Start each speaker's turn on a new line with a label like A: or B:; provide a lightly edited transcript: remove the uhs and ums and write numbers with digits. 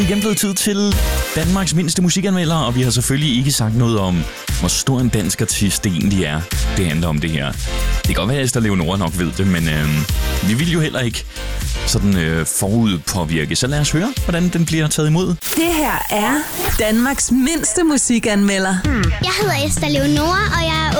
A: Igen blevet tid til Danmarks mindste musikanmelder, og vi har selvfølgelig ikke sagt noget om, hvor stor en dansk artist det egentlig er, det handler om det her. Det kan godt være, at Esther Leonora nok ved det, men vi vil jo heller ikke sådan forudpåvirke. Så lad os høre, hvordan den bliver taget imod.
B: Det her er Danmarks mindste musikanmelder.
C: Jeg hedder Esther Leonora, og jeg er